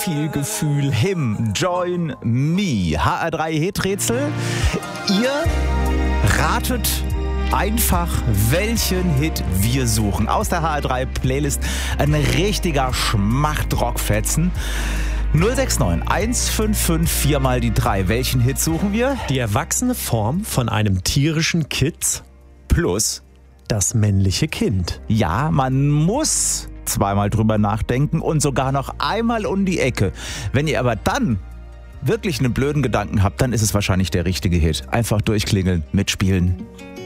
viel Gefühl. Him, Join Me. HR3-Hit-Rätsel. Ihr ratet einfach, welchen Hit wir suchen. Aus der HR3-Playlist ein richtiger Schmacht-Rockfetzen. 069 155 4 mal die 3. Welchen Hit suchen wir? Die erwachsene Form von einem tierischen Kitz Plus das männliche Kind. Ja, man muss zweimal drüber nachdenken und sogar noch einmal um die Ecke. Wenn ihr aber dann wirklich einen blöden Gedanken habt, dann ist es wahrscheinlich der richtige Hit. Einfach durchklingeln, mitspielen.